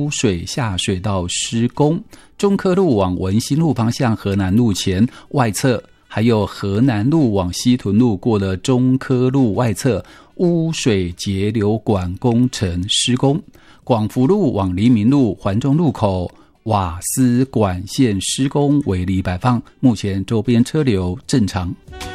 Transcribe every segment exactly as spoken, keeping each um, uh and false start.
污水下水道施工，中科路往文心路方向河南路前外侧，还有河南路往西屯路过了中科路外侧污水截流管工程施工，广福路往黎明路环中路口瓦斯管线施工围篱摆放，目前周边车流正常。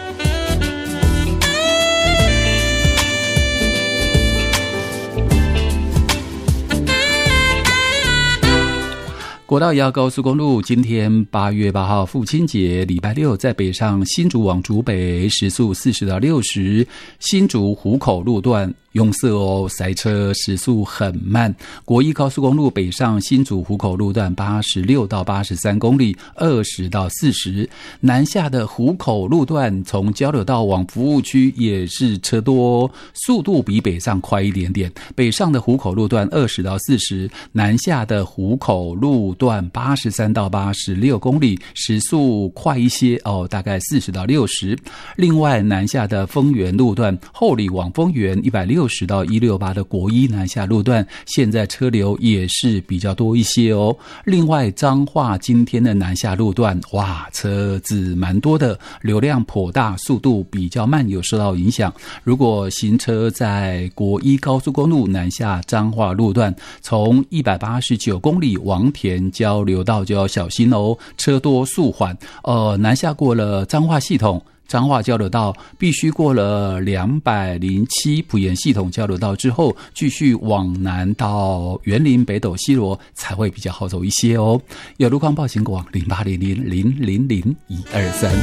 国道一号高速公路今天八月八号父亲节礼拜六，在北上新竹往竹北时速四十到六十，新竹湖口路段拥塞哦，塞车时速很慢。国一高速公路北上新竹湖口路段八十六到八十三公里，二十到四十。南下的湖口路段从交流道往服务区也是车多，速度比北上快一点点。北上的湖口路段二十到四十，南下的湖口路段八十三到八十六公里，时速快一些哦，大概四十到六十。另外，南下的丰原路段后里往丰原一百六十到一六八的国一南下路段，现在车流也是比较多一些哦。另外，彰化今天的南下路段，哇，车子蛮多的，流量颇大，速度比较慢，有受到影响。如果行车在国一高速公路南下彰化路段，从一百八十九公里王田交流道就要小心哦，车多速缓。呃，南下过了彰化系统。彰化交流道必须过了两百零七埔盐系统交流道之后，继续往南到园林北斗西螺才会比较好走一些哦。有路况报警广零八零零零零零一二三。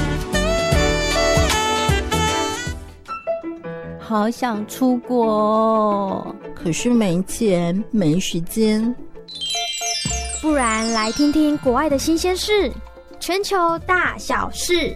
好想出国哦， 可是没钱没时间。 不然来听听国外的新鲜事，全球大小事。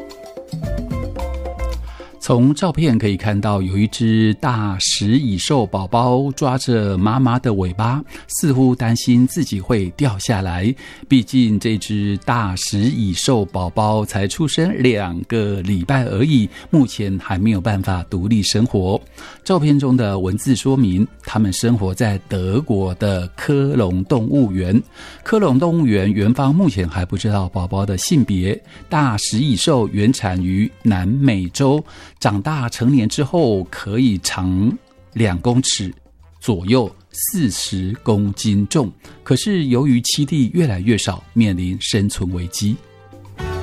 从照片可以看到，有一只大食蚁兽宝宝抓着妈妈的尾巴，似乎担心自己会掉下来。毕竟这只大食蚁兽宝宝才出生两个礼拜而已，目前还没有办法独立生活。照片中的文字说明，他们生活在德国的科隆动物园。科隆动物园园方目前还不知道宝宝的性别。大食蚁兽原产于南美洲，长大成年之后可以长两公尺左右，四十公斤重。可是由于栖地越来越少，面临生存危机。